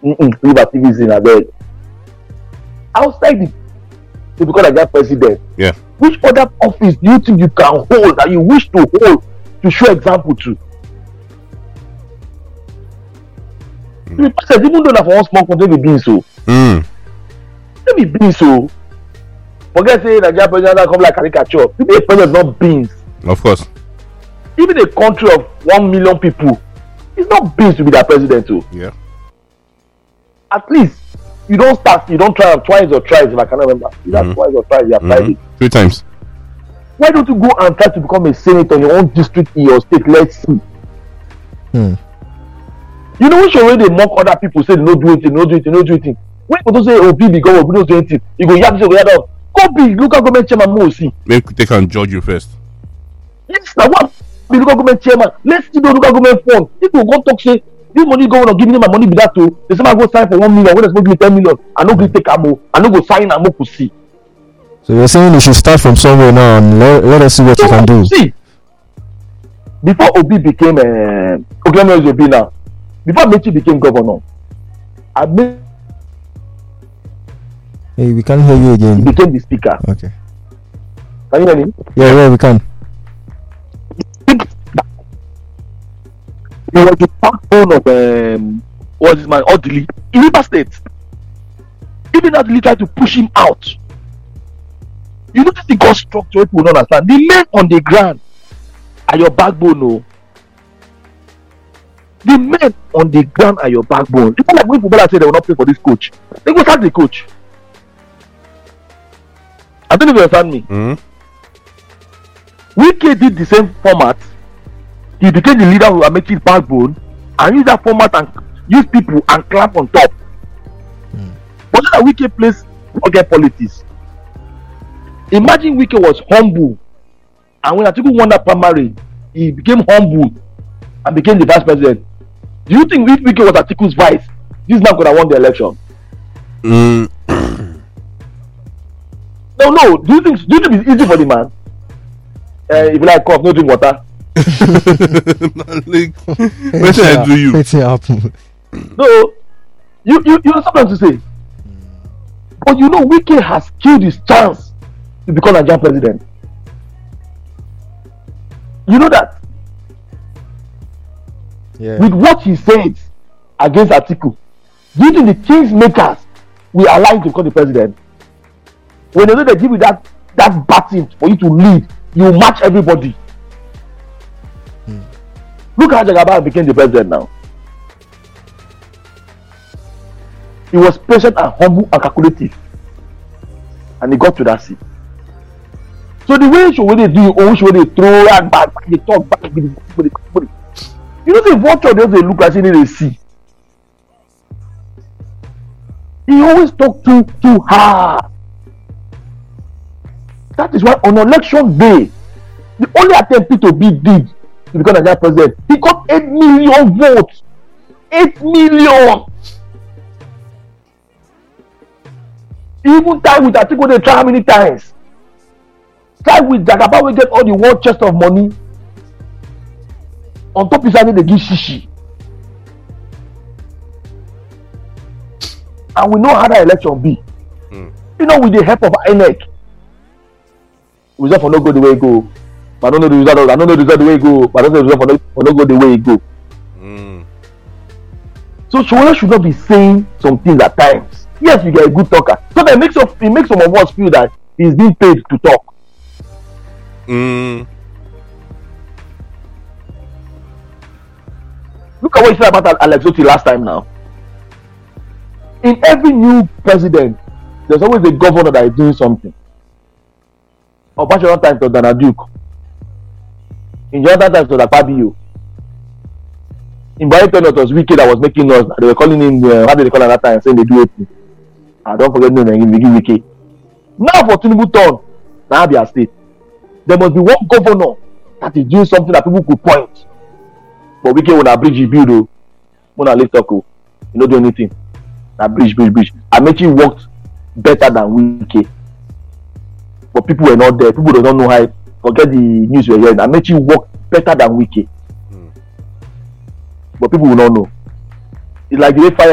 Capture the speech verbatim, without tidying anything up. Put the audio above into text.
Mm-mm, leave activism abeg. Outside the to become Nigerian president, Yeah. which other office do you think you can hold that you wish to hold to show example to? Mm. The president, even though na for one small country, they be being so. Mm. They be being so. Forget say Nigerian president come like caricature. People president not beings. Of course. Even a country of one million people, it's not beings to be their president too. Yeah. At least you don't start, you don't try twice or thrice if I can remember. You have Mm-hmm. twice or thrice, you have tried Mm-hmm. it. Three times. Why don't you go and try to become a senator in your own district in your state? Let's see. Hmm. You know which already mock other people say they no do anything, no do anything, no do anything. When people say oh be the government, we don't do anything, you go yap say go yap down. Go be local government chairman more see. Maybe they can judge you first. Yes, now what be local government chairman? Let's see the local government fund. People go talk say this money governor giving me my money be that too. They say I go sign for one million when they supposed to give me ten million. I no go take amo. I no go sign amo to see. So you're saying you should start from somewhere now and let, let us see what So you can do. see, before Obi became uh, okay, let me use Obi now. Before Mechi became governor, I made Hey, we can't hear you he again. became the speaker. Okay. Can you hear me? Yeah, yeah, we can. He was the backbone of um, what is my Odili in River State. Even Odili tried to push him out. You notice the God structure people don't understand. The men on the ground are your backbone, no. The men on the ground are your backbone. People like when people say they will not pay for this coach, they go sack the coach. I don't know if you understand me. Mm-hmm. Wike did the same format. He became the leader who are making backbone and use that format and use people and clamp on top. Mm. But that Wike plays forget politics. Imagine Wike was humble, and when Atiku won that primary, he became humble and became the vice president. Do you think if Wike was Atiku's vice, this man could have won the election? Mm. No, no. Do you think? Do you think it's easy for the man? Uh, if you like cough, no drink water. Like, what should I do you? Let's happen. No, you you you understand what I'm to say. But you know, Wike has killed his chance to become Nigerian president. You know that Yeah. with what he said against Atiku, do you think the kings makers will allow him to become the president? When they know they give you that that baton for you to lead, you match everybody. Hmm. Look how Jagaba became the president now. He was patient and humble and calculative, and he got to that seat. So the way she they do, or which way they throw and back, they talk back, with the- with the- with the- you know, the vulture doesn't look like anything they see. He always talk too too hard. That is why on election day, the only attempt to be did to become Nigerian president, he got eight million votes. Eight million. He even tied with Atiku, they try how many times? Tied with Jagaba, we get all the world chest of money. On top of that, they give shishi. And we know how that election be. Mm. You know, with the help of I N E C, result for no go the way it go. But I don't know the result. I don't know the result the way it go. But I don't know the result for no, for no go the way it go. Mm. So Showore should not be saying some things at times. Yes, you get a good talker. So that makes of it makes some of us feel that he's being paid to talk. Mm. Look at what he said about Alex Otti last time now. In every new president, there's always a governor that is doing something. Obasanjo time to Dana Duke. In Jonathan time to Akpabio. In Buhari time it was Wike that was making noise. They were calling him, uh, how did they call him at that time, saying they do it. I don't forget the name, Wike. Now for Tinubu turn, now Abia State. There must be one governor that is doing something that people could point. But Wike when a bridge he build, oh, when I lift up, oh, you don't do anything. A bridge, bridge, bridge. Amechi worked better than Wike. But people were not there. People don't know how. Forget the news we're hearing. Amechi worked better than Wike. Mm. But people will not know. It's like the way fire